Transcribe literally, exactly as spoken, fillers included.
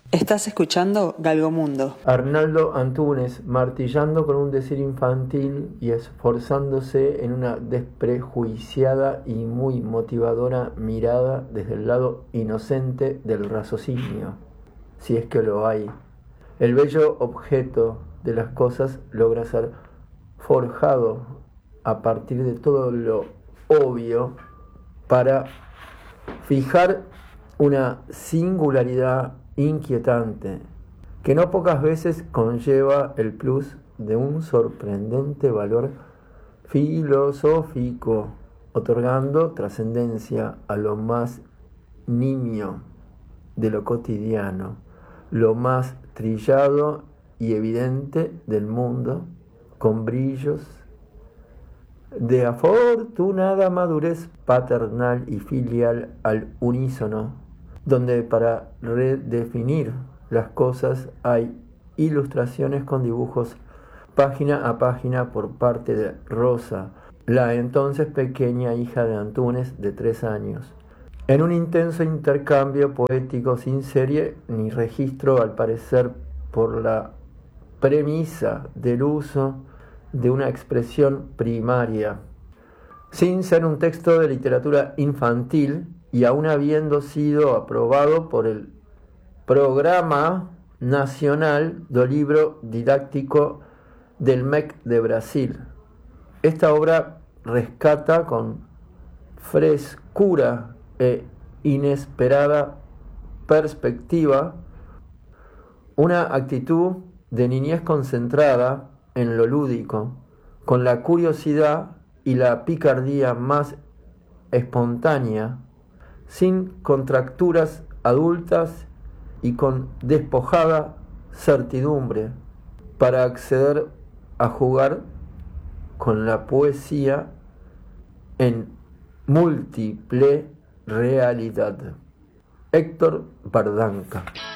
Estás escuchando Galgomundo. Arnaldo Antunes, martillando con un decir infantil y esforzándose en una desprejuiciada y muy motivadora mirada desde el lado inocente del raciocinio, si es que lo hay. El bello objeto de las cosas logra ser forjado a partir de todo lo obvio para fijar una singularidad inquietante que no pocas veces conlleva el plus de un sorprendente valor filosófico, otorgando trascendencia a lo más nimio de lo cotidiano, lo más trillado y evidente del mundo, con brillos de afortunada madurez paternal y filial al unísono, donde para redefinir las cosas hay ilustraciones con dibujos página a página por parte de Rosa, la entonces pequeña hija de Antunes de tres años. En un intenso intercambio poético sin serie ni registro, al parecer por la premisa del uso de una expresión primaria, sin ser un texto de literatura infantil y aún habiendo sido aprobado por el Programa Nacional do Livro Didáctico del M E C de Brasil. Esta obra rescata con frescura e inesperada perspectiva una actitud de niñez concentrada en lo lúdico, con la curiosidad y la picardía más espontánea, sin contracturas adultas y con despojada certidumbre, para acceder a jugar con la poesía en múltiple realidad. Héctor Bardanca.